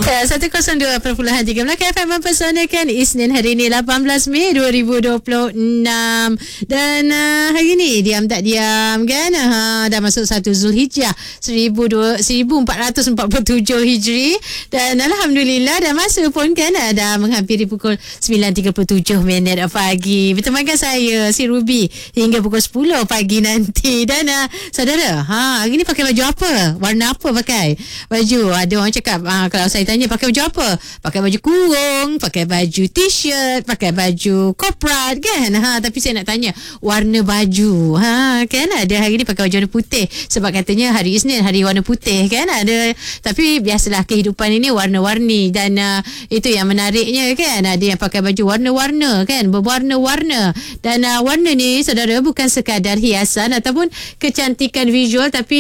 102.3 Melaka FM mempersanakan Isnin hari ini 18 Mei 2026. Dan hari ni diam tak diam kan, dah masuk 1 Zulhijjah 1447 Hijri. Dan Alhamdulillah dah masa pun kan, dah menghampiri pukul 9.37 minit pagi. Bertemankan saya si Ruby hingga pukul 10 pagi nanti. Dan saudara, hari ni pakai baju apa? Warna apa pakai baju? Ada orang cakap, kalau saya tanya pakai baju apa? Pakai baju kurung, pakai baju t-shirt, pakai baju corporate kan? Tapi saya nak tanya warna baju. Kan ada hari ni pakai baju warna putih sebab katanya hari Isnin hari warna putih kan? Ada, tapi biasalah kehidupan ini warna-warni dan itu yang menariknya kan? Ada yang pakai baju warna-warna kan? Berwarna-warna. Dan warna ni saudara bukan sekadar hiasan ataupun kecantikan visual, tapi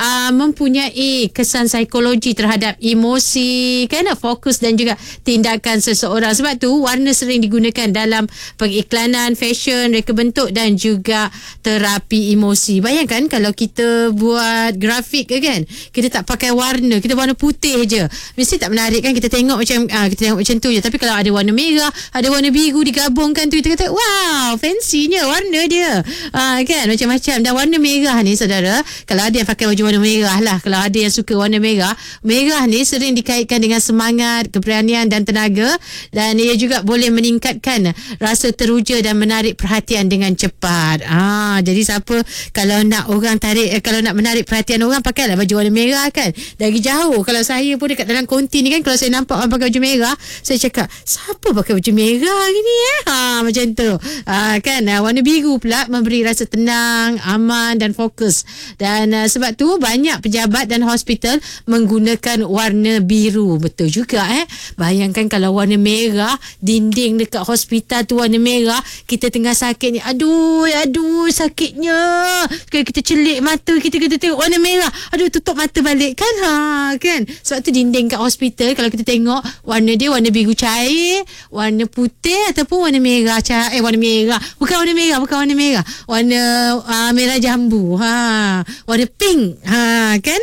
mempunyai kesan psikologi terhadap emosi kan, fokus dan juga tindakan seseorang. Sebab tu warna sering digunakan dalam pengiklanan, fashion, reka bentuk dan juga terapi emosi. Bayangkan kalau kita buat grafik kan, kita tak pakai warna, kita warna putih je, mesti tak menarik kan? Kita tengok macam tu je. Tapi kalau ada warna merah, ada warna biru digabungkan tu, kita kata wow, fancynya warna dia. Kan macam-macam. Dan warna merah ni saudara, kalau ada yang pakai baju warna merah lah, kalau ada yang suka warna merah ni sering dikaitkan dengan semangat, keberanian dan tenaga, dan ia juga boleh meningkatkan rasa teruja dan menarik perhatian dengan cepat. Jadi siapa kalau nak orang kalau nak menarik perhatian orang, pakailah baju warna merah kan. Dari jauh, kalau saya pun dekat dalam konti ni kan, kalau saya nampak orang pakai baju merah, saya cakap, siapa pakai baju merah gini macam tu. Kan warna biru pula memberi rasa tenang, aman dan fokus. Dan sebab tu banyak pejabat dan hospital menggunakan warna biru. Betul juga Bayangkan kalau warna merah, dinding dekat hospital tu warna merah, kita tengah sakit ni, aduh sakitnya. Kita celik mata, kita tengok warna merah, aduh tutup mata balik kan. Kan sebab tu dinding kat hospital kalau kita tengok warna dia warna biru cair, warna putih ataupun warna merah cair. Warna merah, bukan warna merah, warna merah jambu, warna pink kan.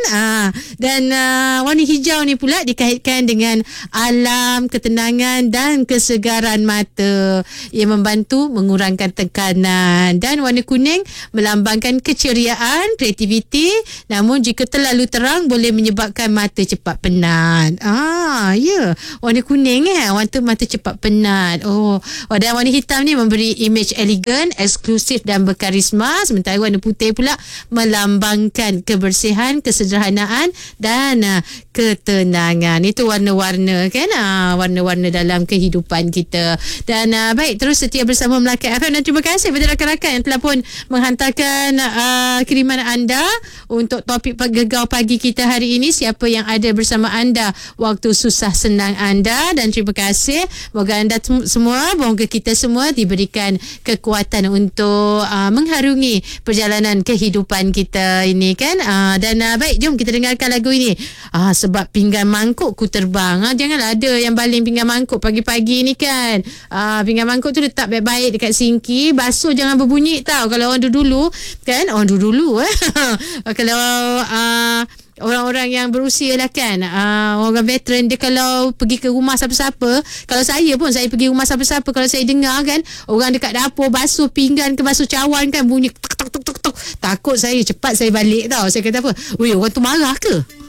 Dan warna hijau ni pula dikaitkan dengan alam, ketenangan dan kesegaran mata. Ia membantu mengurangkan tekanan. Dan warna kuning melambangkan keceriaan, kreativiti. Namun jika terlalu terang boleh menyebabkan mata cepat penat. Warna kuning mata cepat penat. Dan warna hitam ni memberi imej elegan, eksklusif dan berkarisma. Sementara warna putih pula melambangkan kebersihan, kesederhanaan dan ketenangan. Itu warna-warna kan, warna-warna dalam kehidupan kita. Dan baik, terus setia bersama Melaka FM. Dan terima kasih kepada rakan-rakan yang telah pun menghantarkan kiriman anda untuk topik Gegar Pagi kita hari ini. Siapa yang ada bersama anda waktu susah senang anda. Dan terima kasih, moga anda semua, moga kita semua diberikan kekuatan untuk mengharungi perjalanan kehidupan kita ini kan. Dan baik, jom kita dengarkan lagu ini. Sebab pinggan mangkuk ku terbang. Janganlah ada yang baling pinggan mangkuk pagi-pagi ni kan. Pinggan mangkuk tu letak baik-baik dekat sinki, basuh, jangan berbunyi tau. Kalau orang dulu kan, kalau orang-orang yang berusia lah kan, orang veteran, dia kalau pergi ke rumah siapa-siapa, kalau saya pergi rumah siapa-siapa, kalau saya dengar kan orang dekat dapur basuh pinggan ke basuh cawan kan, bunyi tuk tuk tuk tuk tuk, takut saya, cepat saya balik tau. Saya kata apa, orang tu marah ke?